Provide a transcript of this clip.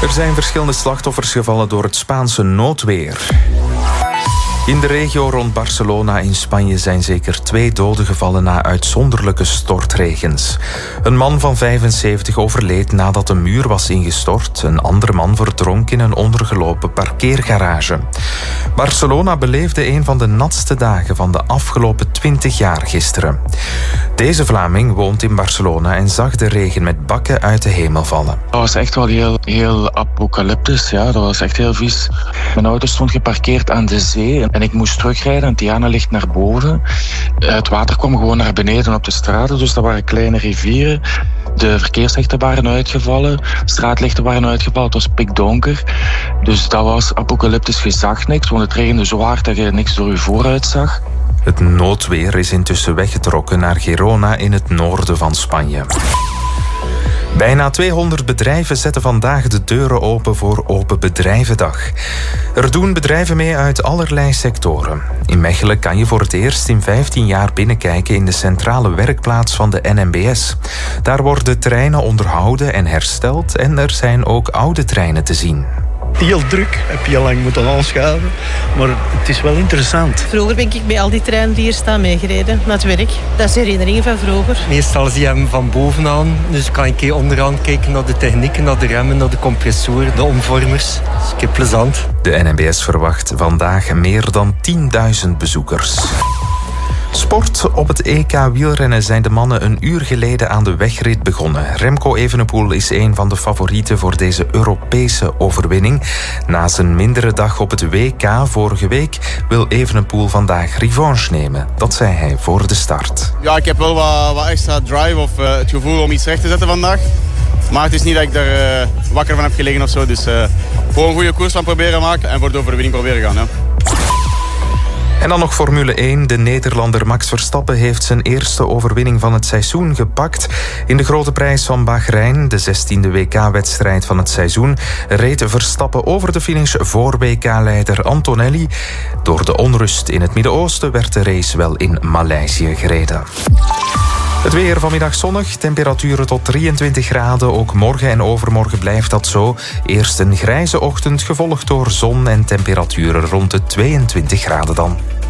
Er zijn verschillende slachtoffers gevallen door het Spaanse noodweer. In de regio rond Barcelona in Spanje zijn zeker 2 doden gevallen na uitzonderlijke stortregens. Een man van 75 overleed nadat een muur was ingestort. Een andere man verdronk in een ondergelopen parkeergarage. Barcelona beleefde een van de natste dagen van de afgelopen 20 jaar gisteren. Deze Vlaming woont in Barcelona en zag de regen met bakken uit de hemel vallen. Dat was echt wel heel apocalyptisch. Ja. Dat was echt heel vies. Mijn auto stond geparkeerd aan de zee en ik moest terugrijden. En Tiana ligt naar boven. Het water kwam gewoon naar beneden op de straten, dus dat waren kleine rivieren. De verkeerslichten waren uitgevallen, straatlichten waren uitgevallen, het was pikdonker. Dus dat was apocalyptisch, je zag niks, want het regende zo hard dat je niks door je vooruit zag. Het noodweer is intussen weggetrokken naar Girona in het noorden van Spanje. Bijna 200 bedrijven zetten vandaag de deuren open voor Open Bedrijvendag. Er doen bedrijven mee uit allerlei sectoren. In Mechelen kan je voor het eerst in 15 jaar binnenkijken in de centrale werkplaats van de NMBS. Daar worden treinen onderhouden en hersteld en er zijn ook oude treinen te zien. Heel druk, heb je al lang moeten aanschuiven, maar het is wel interessant. Vroeger ben ik bij al die treinen die hier staan meegereden naar het werk. Dat is herinneringen van vroeger. Meestal zie je hem van bovenaan, dus kan ik onderaan kijken naar de technieken, naar de remmen, naar de compressoren, de omvormers. Dus ik heb plezant. De NMBS verwacht vandaag meer dan 10.000 bezoekers. Sport. Op het EK wielrennen zijn de mannen een uur geleden aan de wegrit begonnen. Remco Evenepoel is een van de favorieten voor deze Europese overwinning. Na zijn mindere dag op het WK vorige week wil Evenepoel vandaag revanche nemen. Dat zei hij voor de start. Ja, ik heb wel wat extra drive of het gevoel om iets recht te zetten vandaag. Maar het is niet dat ik er wakker van heb gelegen of zo. Dus gewoon een goede koers van proberen maken en voor de overwinning proberen gaan. Ja. En dan nog Formule 1. De Nederlander Max Verstappen heeft zijn eerste overwinning van het seizoen gepakt. In de grote prijs van Bahrein, de 16e WK-wedstrijd van het seizoen, reed Verstappen over de finish voor WK-leider Antonelli. Door de onrust in het Midden-Oosten werd de race wel in Maleisië gereden. Het weer vanmiddag zonnig, temperaturen tot 23 graden. Ook morgen en overmorgen blijft dat zo. Eerst een grijze ochtend, gevolgd door zon en temperaturen rond de 22 graden dan.